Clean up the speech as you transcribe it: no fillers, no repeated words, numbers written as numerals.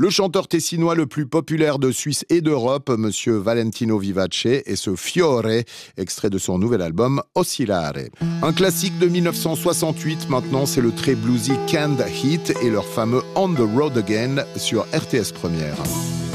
Le chanteur tessinois le plus populaire de Suisse et d'Europe, monsieur Valentino Vivace, et ce Fiore, extrait de son nouvel album Oscillare. Un classique de 1968, maintenant c'est le très bluesy Canned Heat et leur fameux On the Road Again sur RTS Première.